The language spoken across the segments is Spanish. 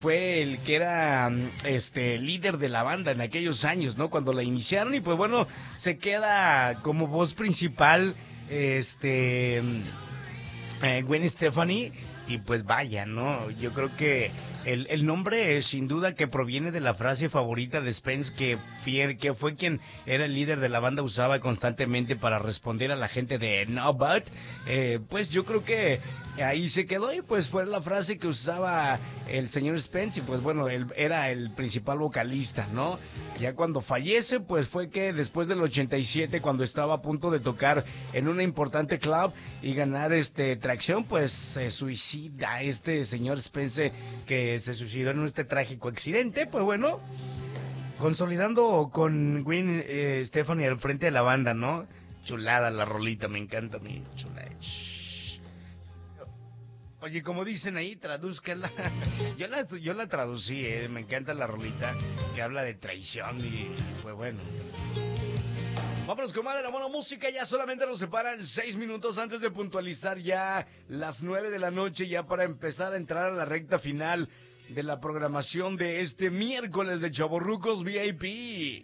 fue el que era líder de la banda en aquellos años, ¿no? Cuando la iniciaron y pues bueno, se queda como voz principal Gwen Stefani. Y pues vaya, ¿no? Yo creo que el nombre sin duda que proviene de la frase favorita de Spence que fue quien era el líder de la banda, usaba constantemente para responder a la gente de No But. Pues yo creo que ahí se quedó y pues fue la frase que usaba el señor Spence y pues bueno, él era el principal vocalista, ¿no? Ya cuando fallece, pues fue que después del 87, cuando estaba a punto de tocar en una importante club y ganar tracción, pues se suicida este señor Spence, que se suicidó en este trágico accidente. Pues bueno, consolidando con Gwen Stefani al frente de la banda, ¿no? Chulada la rolita, me encanta mi chula. Oye, como dicen ahí, tradúzcala. Yo la traducí, me encanta la rolita que habla de traición y pues bueno. Vámonos con más de la buena música, ya solamente nos separan 6 minutos antes de puntualizar ya las 9 de la noche, ya para empezar a entrar a la recta final de la programación de este miércoles de Chavorrucos VIP.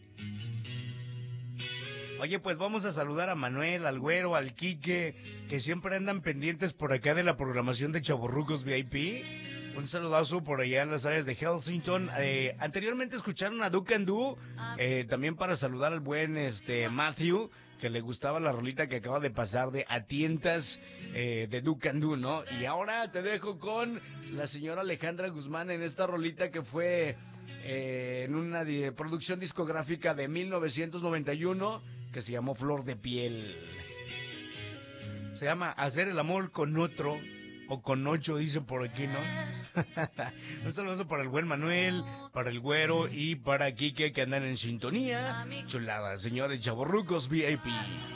Oye, pues vamos a saludar a Manuel, al Güero, al Quique, que siempre andan pendientes por acá de la programación de Chavorrucos VIP. Un saludazo por allá en las áreas de Helsington. Anteriormente escucharon a Duke and Do, también para saludar al buen Matthew, que le gustaba la rolita que acaba de pasar de A Tientas de Duke and Do, ¿no? Y ahora te dejo con la señora Alejandra Guzmán en esta rolita que fue en una producción discográfica de 1991 que se llamó Flor de Piel. Se llama Hacer el amor con otro o con 8, dicen por aquí, ¿no? Un saludo para el buen Manuel, para el Güero y para Quique, que andan en sintonía. Chulada, señores Chavorrucos VIP.